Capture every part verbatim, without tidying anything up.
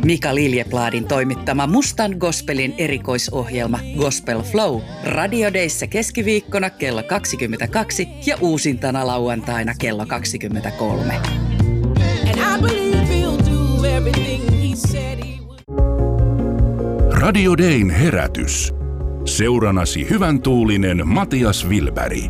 Mika Liljepladin toimittama Mustan Gospelin erikoisohjelma Gospel Flow Radio Dayssä keskiviikkona kello kaksikymmentäkaksi ja uusintana lauantaina kello kaksikymmentäkolme. Radio Dayn herätys. Seuranasi hyvän tuulinen Matias Wilberg.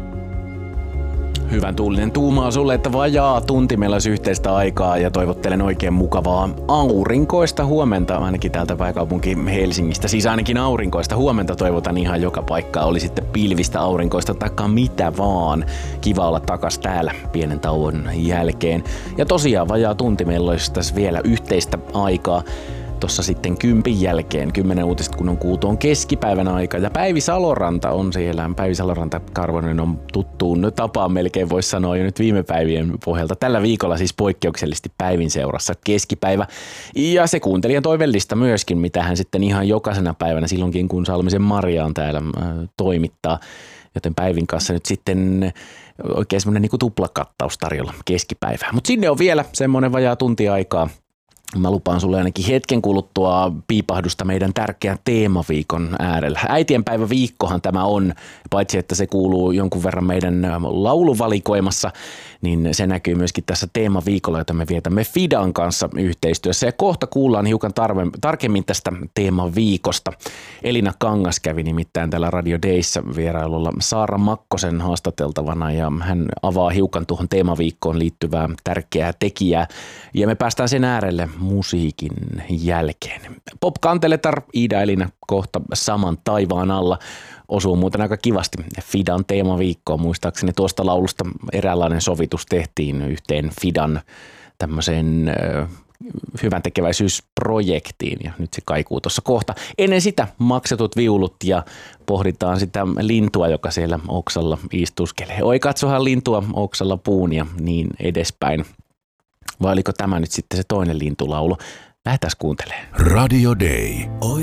Hyvän tuulinen tuumaa sulle, että vajaa tunti meillä olisi yhteistä aikaa ja toivottelen oikein mukavaa aurinkoista huomenta, ainakin täältä pääkaupunki Helsingistä. Siis ainakin aurinkoista huomenta toivotan ihan joka paikkaa, oli sitten pilvistä aurinkoista takaa mitä vaan. Kiva olla takas täällä pienen tauon jälkeen. Ja tosiaan vajaa tunti meillä olisi tässä vielä yhteistä aikaa. Tuossa sitten kympin jälkeen, kymmenen uutista kun on kuultu, on keskipäivän aika ja Päivi Saloranta on siellä. Päivi Saloranta Karvonen on tuttuun tapaan melkein voisi sanoa jo nyt viime päivien pohjalta. Tällä viikolla siis poikkeuksellisesti Päivin seurassa keskipäivä ja se kuuntelijan toivellista myöskin, mitä hän sitten ihan jokaisena päivänä silloinkin kun Salmisen Maria on täällä äh, toimittaa. Joten Päivin kanssa nyt sitten oikein semmoinen niin kuin tuplakattaus tarjolla keskipäivää. Mutta sinne on vielä semmoinen vajaa tunti aikaa. Mä lupaan sulle ainakin hetken kuluttua piipahdusta meidän tärkeän teemaviikon äärellä. Äitienpäiväviikkohan tämä on, paitsi että se kuuluu jonkun verran meidän lauluvalikoimassa, niin se näkyy myöskin tässä teemaviikolla, jota me vietämme Fidan kanssa yhteistyössä. Ja kohta kuullaan hiukan tarve, tarkemmin tästä teemaviikosta. Elina Kangas kävi nimittäin täällä Radio Dayssä vierailulla Saara Makkosen haastateltavana ja hän avaa hiukan tuohon teemaviikkoon liittyvää tärkeää tekijää. Ja me päästään sen äärelle musiikin jälkeen. Pop Kanteletar, Iida Elina kohta saman taivaan alla. Osuu muuten aika kivasti Fidan teemaviikkoon. Muistaakseni tuosta laulusta eräänlainen sovitus tehtiin yhteen Fidan tämmöiseen äh, hyvän tekeväisyysprojektiin ja nyt se kaikuu tuossa kohta. Ennen sitä maksetut viulut ja pohditaan sitä lintua, joka siellä oksalla istuskelee. Oi katsohan lintua oksalla puun ja niin edespäin. Vai oliko tämä nyt sitten se toinen lintulaulu? Lähdetään kuuntelemaan. Radio Day. Oi